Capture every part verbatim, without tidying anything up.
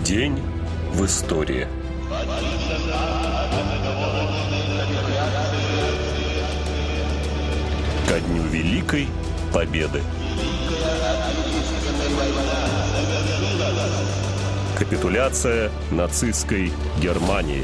День в истории. Ко дню Великой Победы. Капитуляция нацистской Германии.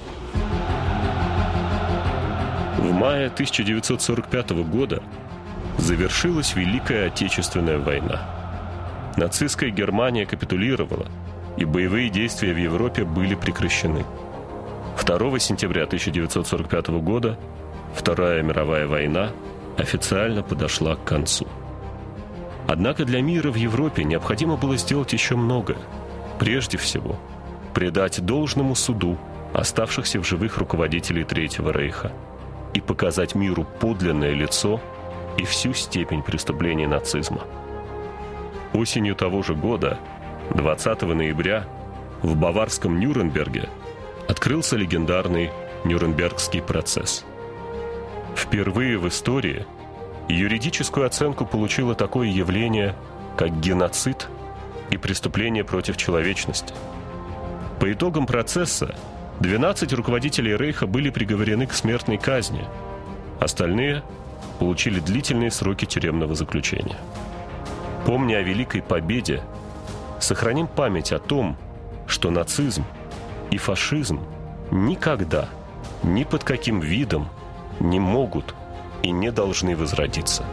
В мае тысяча девятьсот сорок пятого года завершилась Великая Отечественная война. Нацистская Германия капитулировала, и боевые действия в Европе были прекращены. второго сентября тысяча девятьсот сорок пятого года Вторая мировая война официально подошла к концу. Однако для мира в Европе необходимо было сделать еще многое. Прежде всего, предать должному суду оставшихся в живых руководителей Третьего Рейха и показать миру подлинное лицо и всю степень преступлений нацизма. Осенью того же года, двадцатого ноября, в баварском Нюрнберге открылся легендарный Нюрнбергский процесс. Впервые в истории юридическую оценку получило такое явление, как геноцид и преступление против человечности. По итогам процесса двенадцать руководителей Рейха были приговорены к смертной казни. Остальные получили длительные сроки тюремного заключения. Помня о Великой Победе, сохраним память о том, что нацизм и фашизм никогда, ни под каким видом не могут и не должны возродиться.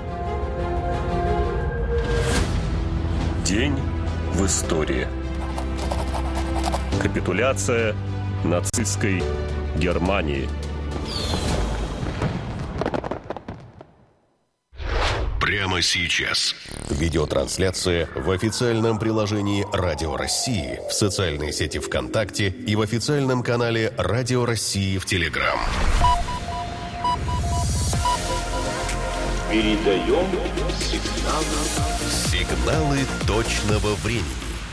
День в истории. Капитуляция нацистской Германии. Прямо сейчас. Видеотрансляция в официальном приложении Радио России, в социальной сети ВКонтакте и в официальном канале Радио России в Телеграм. Передаем сигналы. Сигналы точного времени.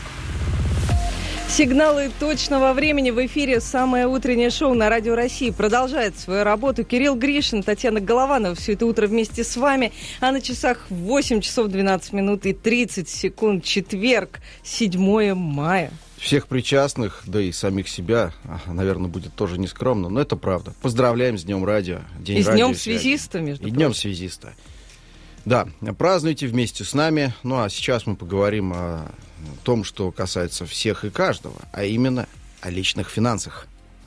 Сигналы точного времени в эфире. Самое утреннее шоу на Радио России продолжает свою работу. Кирилл Гришин, Татьяна Голованова. Все это утро вместе с вами. А на часах восемь часов двенадцать минут и тридцать секунд. Четверг, седьмое мая. Всех причастных, да и самих себя, наверное, будет тоже нескромно, но это правда. Поздравляем с Днем Радио. День и с радио, Днем Связиста, между прочим. И прочим. Днем Связиста. Да, празднуйте вместе с нами. Ну, а сейчас мы поговорим о том, что касается всех и каждого, а именно о личных финансах.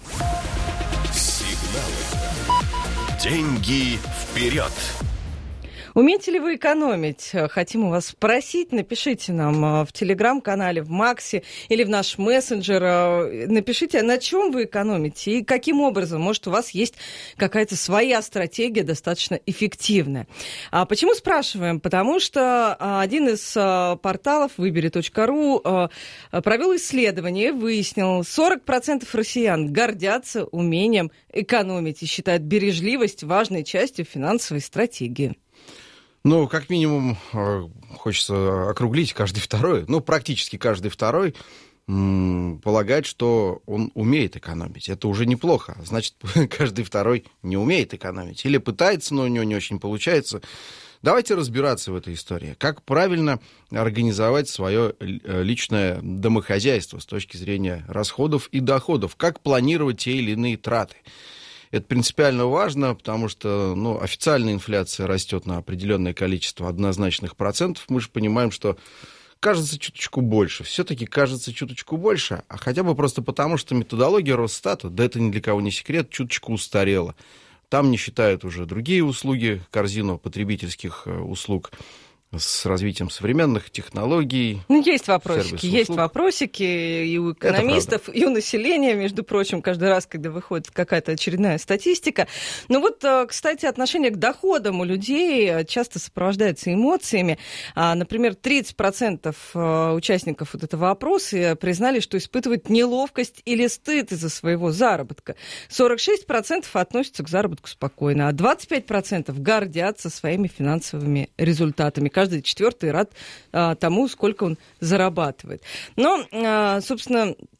Сигналы. Деньги вперед. Умеете ли вы экономить? Хотим у вас спросить. Напишите нам в Телеграм-канале, в Максе или в наш мессенджер. Напишите, на чем вы экономите и каким образом. Может, у вас есть какая-то своя стратегия, достаточно эффективная. А почему спрашиваем? Потому что один из порталов выбери точка ру провел исследование, выяснил, сорок процентов россиян гордятся умением экономить и считают бережливость важной частью финансовой стратегии. Ну, как минимум, хочется округлить каждый второй, ну, практически каждый второй м- полагает, что он умеет экономить. Это уже неплохо. Значит, каждый второй не умеет экономить. Или пытается, но у него не очень получается. Давайте разбираться в этой истории. Как правильно организовать свое личное домохозяйство с точки зрения расходов и доходов? Как планировать те или иные траты? Это принципиально важно, потому что ну, официальная инфляция растет на определенное количество однозначных процентов. Мы же понимаем, что кажется чуточку больше. Все-таки кажется чуточку больше, а хотя бы просто потому, что методология Росстата, да это ни для кого не секрет, чуточку устарела. Там не считают уже другие услуги, корзину потребительских услуг с развитием современных технологий. Ну, есть вопросики, есть вопросики и у экономистов, и у населения, между прочим, каждый раз, когда выходит какая-то очередная статистика. Ну вот, кстати, отношение к доходам у людей часто сопровождается эмоциями. Например, тридцать процентов участников вот этого опроса признали, что испытывают неловкость или стыд из-за своего заработка. сорок шесть процентов относятся к заработку спокойно, а двадцать пять процентов гордятся своими финансовыми результатами. Каждый четвертый рад а, тому, сколько он зарабатывает. Но, а, собственно,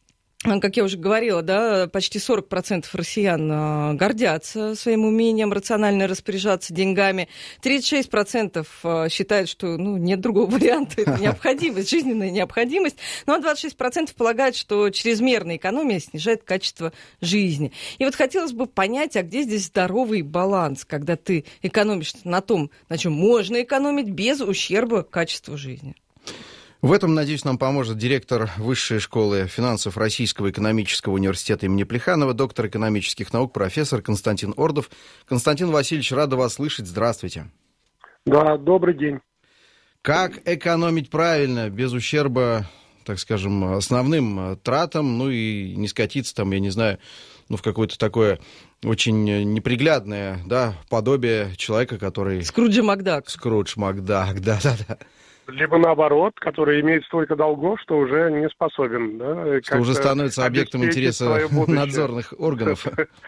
Как я уже говорила, да, почти сорок процентов россиян гордятся своим умением рационально распоряжаться деньгами. тридцать шесть процентов считают, что ну, нет другого варианта, это необходимость, жизненная необходимость. Но двадцать шесть процентов полагают, что чрезмерная экономия снижает качество жизни. И вот хотелось бы понять, а где здесь здоровый баланс, когда ты экономишь на том, на чем можно экономить, без ущерба качеству жизни? В этом, надеюсь, нам поможет директор Высшей школы финансов Российского экономического университета имени Плеханова, доктор экономических наук, профессор Константин Ордов. Константин Васильевич, рада вас слышать. Здравствуйте. Да, добрый день. Как экономить правильно, без ущерба, так скажем, основным тратам, ну и не скатиться там, я не знаю, ну в какое-то такое очень неприглядное, да, подобие человека, который... Скруджи Макдак. Скрудж Макдак, да-да-да. Либо наоборот, который имеет столько долгов, что уже не способен. Да, что уже становится объектом интереса надзорных органов.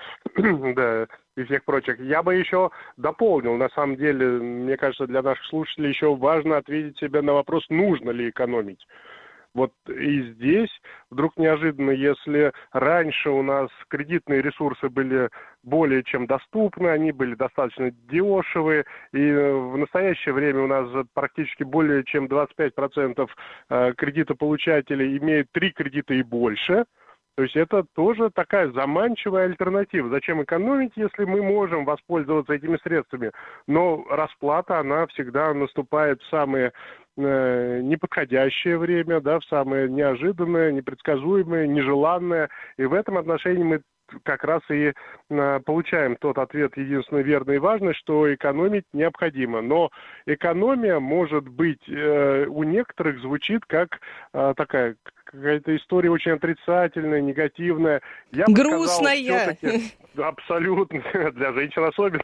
Да, и всех прочих. Я бы еще дополнил, на самом деле, мне кажется, для наших слушателей еще важно ответить себе на вопрос, нужно ли экономить. Вот и здесь вдруг неожиданно, если раньше у нас кредитные ресурсы были более чем доступны, они были достаточно дешевые, и в настоящее время у нас практически более чем двадцать пять процентов кредитополучателей имеют три кредита и больше. То есть это тоже такая заманчивая альтернатива. Зачем экономить, если мы можем воспользоваться этими средствами? Но расплата, она всегда наступает в самое э, неподходящее время, да, в самое неожиданное, непредсказуемое, нежеланное. И в этом отношении мы как раз и э, получаем тот ответ, единственно верный и важный, что экономить необходимо. Но экономия, может быть, э, у некоторых звучит как э, такая... какая-то история очень отрицательная, негативная. Я грустная. Абсолютно, для женщин особенно.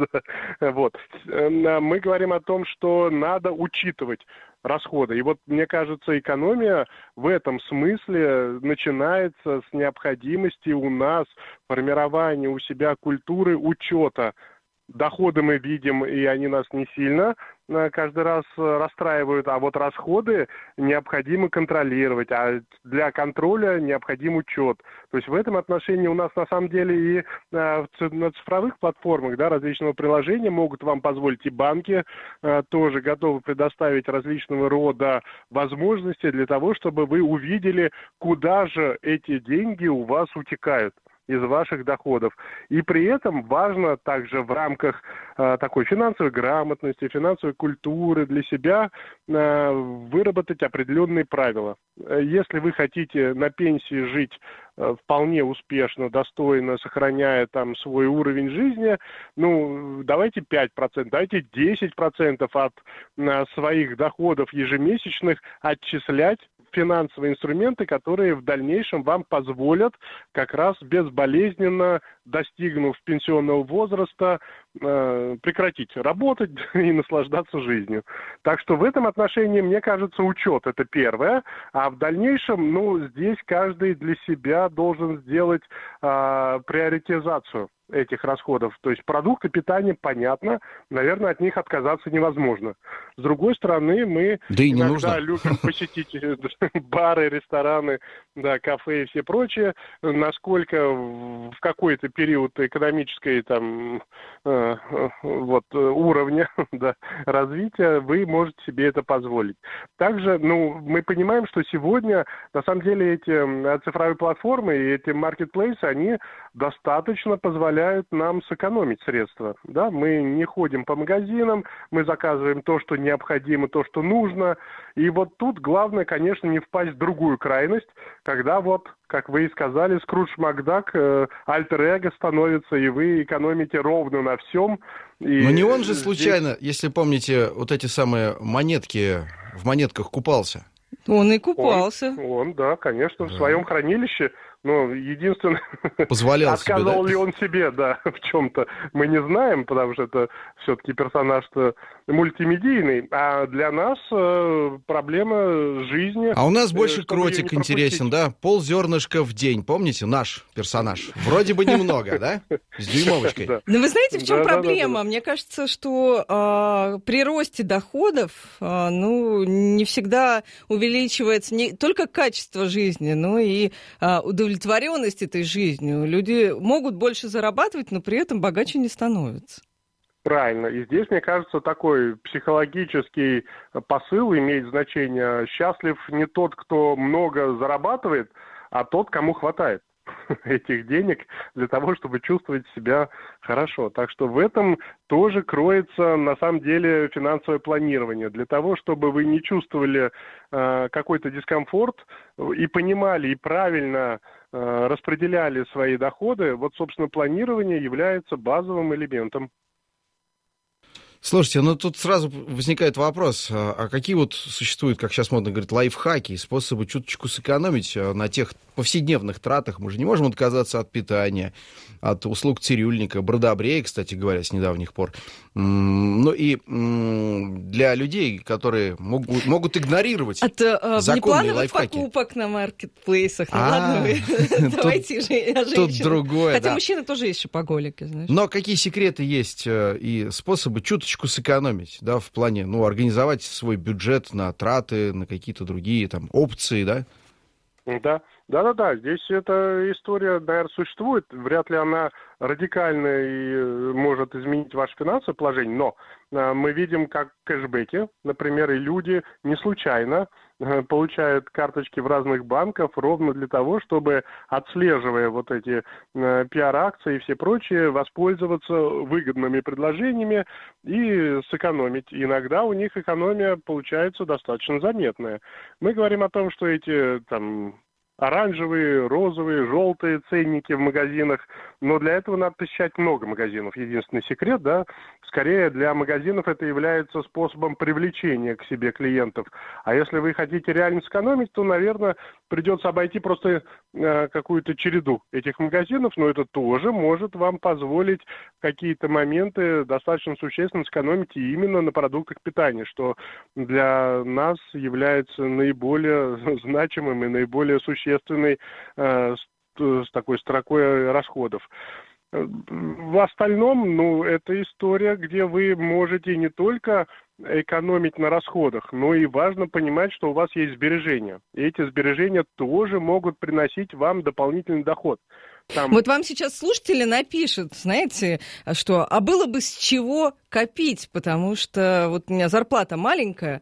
Вот. Мы говорим о том, что надо учитывать расходы. И вот, мне кажется, экономия в этом смысле начинается с необходимости у нас формирования у себя культуры учета. Доходы мы видим, и они нас не сильно каждый раз расстраивают, а вот расходы необходимо контролировать, а для контроля необходим учет. То есть в этом отношении у нас на самом деле и на цифровых платформах, да, различного приложения могут вам позволить, и банки тоже готовы предоставить различного рода возможности для того, чтобы вы увидели, куда же эти деньги у вас утекают из ваших доходов. И при этом важно также в рамках э, такой финансовой грамотности, финансовой культуры для себя э, выработать определенные правила. Если вы хотите на пенсии жить э, вполне успешно, достойно, сохраняя там свой уровень жизни, ну, давайте пять процентов, давайте десять процентов от э, своих доходов ежемесячных отчислять финансовые инструменты, которые в дальнейшем вам позволят как раз безболезненно, достигнув пенсионного возраста, э, прекратить работать и наслаждаться жизнью. Так что в этом отношении, мне кажется, учет – это первое, а в дальнейшем, ну, здесь каждый для себя должен сделать э, приоритизацию этих расходов. То есть продукты питания, понятно, наверное, от них отказаться невозможно. С другой стороны, мы да и не иногда нужно. любим посетить бары, рестораны, да, кафе и все прочее. Насколько в какой-то период экономической там э, вот, уровня да, развития вы можете себе это позволить. Также, ну, мы понимаем, что сегодня, на самом деле, эти цифровые платформы и эти маркетплейсы, они достаточно позволяют нам сэкономить средства. Да? Мы не ходим по магазинам, мы заказываем то, что необходимо, то, что нужно. И вот тут главное, конечно, не впасть в другую крайность, когда вот, как вы и сказали, Скрудж Макдак, э, альтер-эго становится, и вы экономите ровно на всем. И но не он же здесь... случайно, если помните, вот эти самые монетки, в монетках купался? Он и купался. Он, он да, конечно, да. В своем хранилище Ну, единственное, Позволял отказал себе, да? ли он себе, да, в чем-то, мы не знаем, потому что это все-таки персонаж-то мультимедийный, а для нас э, проблема жизни. А у нас больше чтобы ее кротик не интересен, да? Ползернышка в день, помните? Наш персонаж. Вроде бы немного, да? С дюймовочкой. Да. Но вы знаете, в чем Да, да, да, проблема? да. Мне кажется, что э, при росте доходов, э, ну, не всегда увеличивается не только качество жизни, но и э, удовлетворенность этой жизнью. Люди могут больше зарабатывать, но при этом богаче не становятся. Правильно. И здесь, мне кажется, такой психологический посыл имеет значение. Счастлив не тот, кто много зарабатывает, а тот, кому хватает этих денег для того, чтобы чувствовать себя хорошо. Так что в этом тоже кроется, на самом деле, финансовое планирование. Для того, чтобы вы не чувствовали э, какой-то дискомфорт и понимали, и правильно э, распределяли свои доходы, вот, собственно, планирование является базовым элементом. Слушайте, ну тут сразу возникает вопрос, а какие вот существуют, как сейчас модно говорить, лайфхаки, способы чуточку сэкономить на тех повседневных тратах? Мы же не можем отказаться от питания, от услуг цирюльника, бродобрея, кстати говоря, с недавних пор. Ну и для людей, которые могут, могут игнорировать от э, законные неплановых лайфхаки. Покупок на маркетплейсах. Ну А, ладно вы, давайте же о Тут женщинах. другое, Хотя да. мужчины тоже есть шопоголики, знаешь. Но какие секреты есть э, и способы чуточку сэкономить, да, в плане, ну, организовать свой бюджет на траты, на какие-то другие там опции, да? Да, да-да-да, здесь эта история, наверное, существует. Вряд ли она радикально и может изменить ваше финансовое положение, но а, мы видим, как кэшбэки, например, и люди не случайно а, получают карточки в разных банках ровно для того, чтобы, отслеживая вот эти а, пиар-акции и все прочее, воспользоваться выгодными предложениями и сэкономить. Иногда у них экономия получается достаточно заметная. Мы говорим о том, что эти там оранжевые, розовые, желтые ценники в магазинах, но для этого надо посещать много магазинов. Единственный секрет, да, скорее для магазинов это является способом привлечения к себе клиентов. А если вы хотите реально сэкономить, то, наверное, придется обойти просто э, какую-то череду этих магазинов, но это тоже может вам позволить какие-то моменты достаточно существенно сэкономить и именно на продуктах питания, что для нас является наиболее значимым и наиболее существенной э, с, с такой строкой расходов. В остальном, ну, это история, где вы можете не только экономить на расходах, но и важно понимать, что у вас есть сбережения. И эти сбережения тоже могут приносить вам дополнительный доход. Там... Вот вам сейчас слушатели напишут, знаете, что, а было бы с чего копить, потому что вот у меня зарплата маленькая,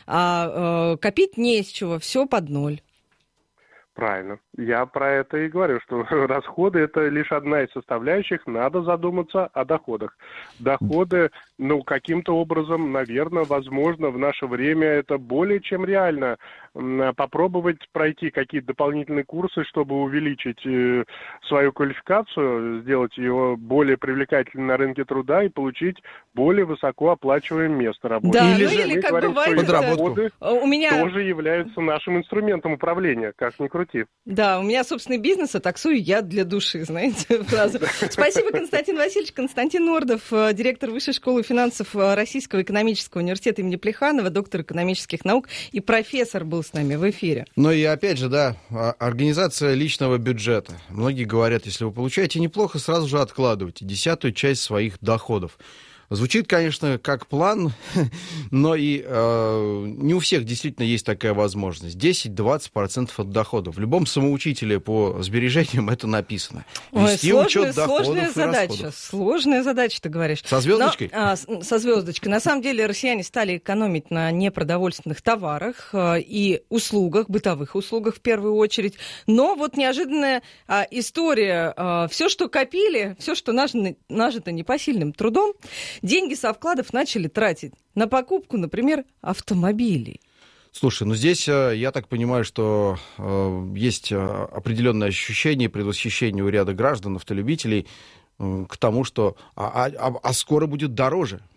а э, копить не с чего, все под ноль. Правильно. Я про это и говорю, что расходы – это лишь одна из составляющих. Надо задуматься о доходах. Доходы, ну, каким-то образом, наверное, возможно, в наше время это более чем реально. Попробовать пройти какие-то дополнительные курсы, чтобы увеличить свою квалификацию, сделать ее более привлекательной на рынке труда и получить более высокооплачиваемое место работы. Да, или ну же или, мы как говорим, бывает, что доходы у меня... тоже являются нашим инструментом управления, как ни крути. Да, у меня собственный бизнес, а таксую я для души, знаете, фразу. Спасибо, Константин Васильевич. Константин Нордов, директор Высшей школы финансов Российского экономического университета имени Плеханова, доктор экономических наук и профессор был с нами в эфире. Ну и опять же, да, организация личного бюджета. Многие говорят, если вы получаете неплохо, сразу же откладывайте десятую часть своих доходов. Звучит, конечно, как план, но и э, не у всех действительно есть такая возможность. десять-двадцать процентов от доходов. В любом самоучителе по сбережениям это написано. Вести Ой, учет сложная, доходов сложная и задача. расходов. Сложная задача, ты говоришь. Со звездочкой? Но, а, со звездочкой. На самом деле россияне стали экономить на непродовольственных товарах а, и услугах, бытовых услугах в первую очередь. Но вот неожиданная а, история. А, все, что копили, все, что нажито, нажито непосильным трудом, деньги со вкладов начали тратить на покупку, например, автомобилей. Слушай, ну здесь я так понимаю, что э, есть определенное ощущение, предвосхищение у ряда граждан, автолюбителей, э, к тому, что а, а, а скоро будет дороже.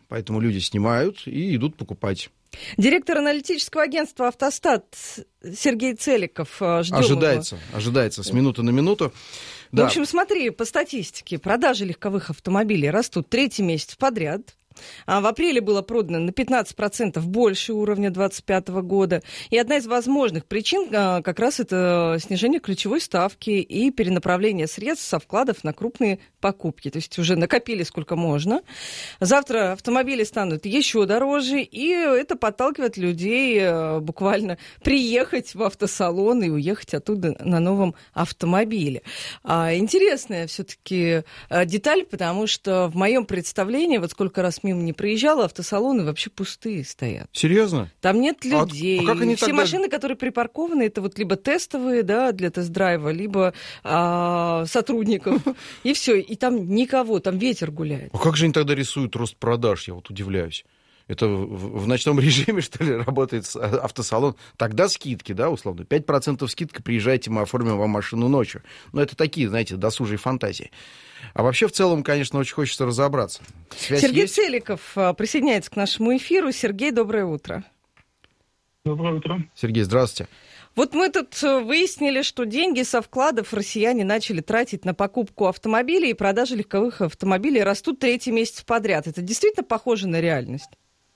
поэтому люди снимают и идут покупать. Директор аналитического агентства «Автостат» Сергей Целиков. Ждем ожидается, его. ожидается с минуты на минуту. Да. В общем, смотри, по статистике, продажи легковых автомобилей растут третий месяц подряд. В апреле было продано на пятнадцать процентов больше уровня две тысячи двадцать пятого года. И одна из возможных причин как раз это снижение ключевой ставки и перенаправление средств со вкладов на крупные покупки. То есть уже накопили сколько можно. Завтра автомобили станут еще дороже, и это подталкивает людей буквально приехать в автосалон и уехать оттуда на новом автомобиле. Интересная все-таки деталь, потому что в моем представлении, вот сколько раз мимо не проезжала, автосалоны вообще пустые стоят. Серьезно? Там нет людей. А, а как они Все тогда... машины, которые припаркованы, это вот либо тестовые, да, для тест-драйва, либо а, сотрудников. И все. И там никого, там ветер гуляет. А как же они тогда рисуют рост продаж? Я вот удивляюсь. Это в, в ночном режиме, что ли, работает автосалон? Тогда скидки, да, условно. пять процентов скидка, приезжайте, мы оформим вам машину ночью. Но это такие, знаете, досужие фантазии. А вообще, в целом, конечно, очень хочется разобраться. Связь Сергей есть? Целиков присоединяется к нашему эфиру. Сергей, доброе утро. Доброе утро. Сергей, здравствуйте. Вот мы тут выяснили, что деньги со вкладов россияне начали тратить на покупку автомобилей, и продажи легковых автомобилей растут третий месяц подряд. Это действительно похоже на реальность?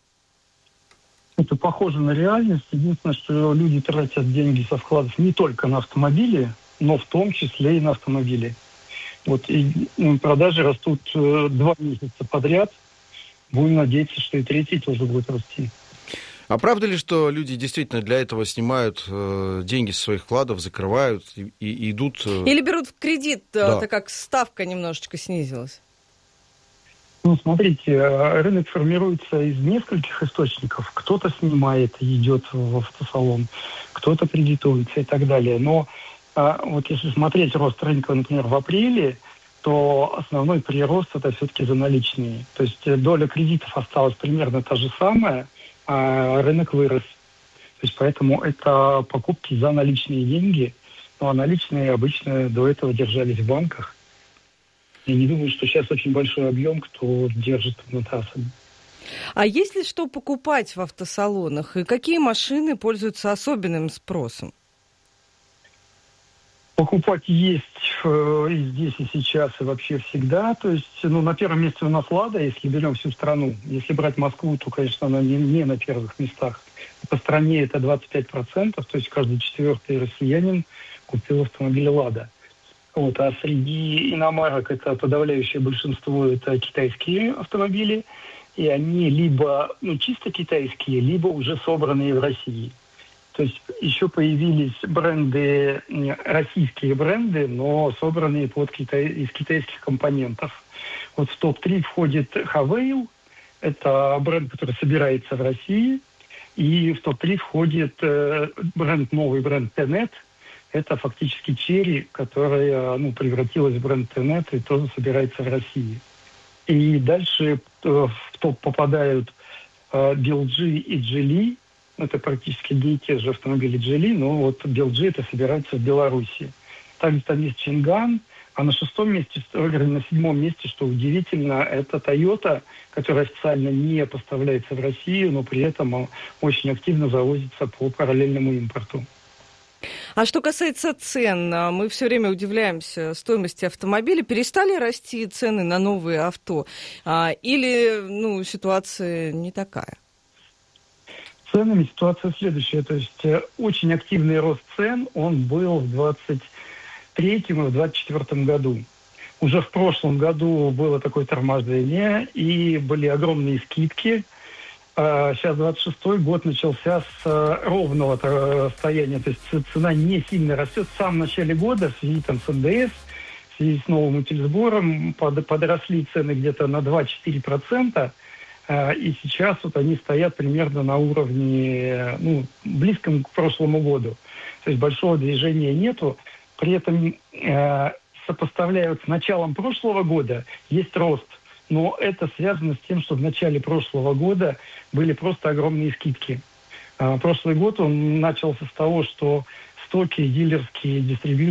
Это похоже на реальность. Единственное, что люди тратят деньги со вкладов не только на автомобили, но в том числе и на автомобили. Вот и продажи растут э, два месяца подряд. Будем надеяться, что и третий тоже будет расти. А правда ли, что люди действительно для этого снимают э, деньги со своих вкладов, закрывают и, и идут... Э... Или берут в кредит, да. так как ставка немножечко снизилась? Ну, смотрите, рынок формируется из нескольких источников. Кто-то снимает и идет в автосалон, кто-то кредитуется и так далее. Но а, вот если смотреть рост рынка, например, в апреле, то основной прирост – это все-таки за наличные. То есть доля кредитов осталась примерно та же самая, а рынок вырос. То есть поэтому это покупки за наличные деньги. Ну, а наличные обычно до этого держались в банках. Я не думаю, что сейчас очень большой объем, кто держит над трассами. А есть ли что покупать в автосалонах? И какие машины пользуются особенным спросом? Покупать есть э, и здесь, и сейчас, и вообще всегда. То есть, ну, на первом месте у нас «Лада», если берем всю страну. Если брать Москву, то, конечно, она не, не на первых местах. По стране это двадцать пять процентов, то есть каждый четвертый россиянин купил автомобиль «Лада». Вот, а среди иномарок это подавляющее большинство это китайские автомобили, и они либо ну, чисто китайские, либо уже собранные в России. То есть еще появились бренды, российские бренды, но собранные под китай, из китайских компонентов. Вот в топ три входит Хавейл, это бренд, который собирается в России, и в топ три входит э, бренд, новый бренд Тенет. Это фактически Chery, которая ну, превратилась в бренд Тенет и тоже собирается в России. И дальше э, в топ попадают э, би эл джи и Geely. Это практически одни и те же автомобили Geely, но вот би эл джи это собирается в Беларуси. Также там есть Чинган, а на шестом месте, на седьмом месте, что удивительно, это Toyota, которая официально не поставляется в Россию, но при этом очень активно завозится по параллельному импорту. А что касается цен, мы все время удивляемся стоимости автомобиля. Перестали расти цены на новые авто? Или ну, ситуация не такая? С ценами ситуация следующая. То есть очень активный рост цен, он был в двадцать третьем и в двадцать четвёртом году. Уже в прошлом году было такое торможение, и были огромные скидки. Сейчас двадцать шестой год начался с ровного состояния, то есть цена не сильно растет. В самом начале года в связи там, с эн дэ эс, в связи с новым утилизбором под, подросли цены где-то на два-четыре процента, и сейчас вот они стоят примерно на уровне, ну, близком к прошлому году. То есть большого движения нету. При этом, э, сопоставляя с началом прошлого года, есть рост. Но это связано с тем, что в начале прошлого года были просто огромные скидки. А прошлый год он начался с того, что стоки дилерские, дистрибьюторы